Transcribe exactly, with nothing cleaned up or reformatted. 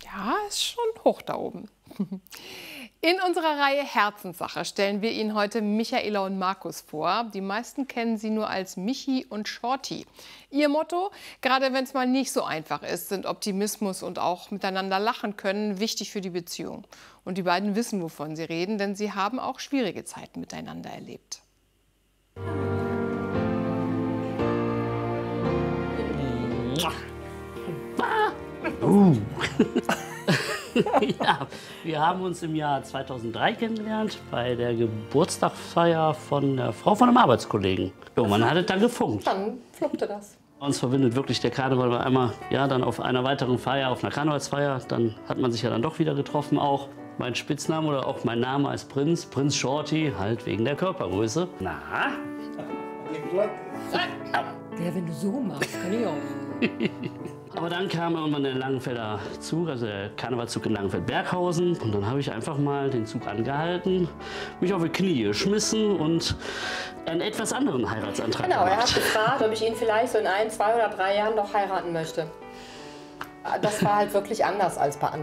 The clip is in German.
Ja, ist schon hoch da oben. In unserer Reihe Herzenssache stellen wir Ihnen heute Michaela und Markus vor. Die meisten kennen sie nur als Michi und Shorty. Ihr Motto, gerade wenn es mal nicht so einfach ist, sind Optimismus und auch miteinander lachen können wichtig für die Beziehung. Und die beiden wissen, wovon sie reden, denn sie haben auch schwierige Zeiten miteinander erlebt. Uh. Ja, wir haben uns im Jahr zweitausenddrei kennengelernt bei der Geburtstagsfeier von der Frau von einem Arbeitskollegen. So, man hat es dann gefunkt. Dann fluppte das. Uns verbindet wirklich der Karneval, weil einmal, ja, dann auf einer weiteren Feier, auf einer Karnevalsfeier, dann hat man sich ja dann doch wieder getroffen auch. Mein Spitzname oder auch mein Name als Prinz, Prinz Shorty, halt wegen der Körpergröße. Na? Ja, wenn du so machst, kann ich auch. Aber dann kam irgendwann der Langenfelder Zug, also der Karnevalszug in Langenfeld-Berghausen. Und dann habe ich einfach mal den Zug angehalten, mich auf die Knie geschmissen und einen etwas anderen Heiratsantrag Genau, er gemacht. hat gefragt, ob ich ihn vielleicht so in ein, zwei oder drei Jahren noch heiraten möchte. Das war halt wirklich anders als bei anderen.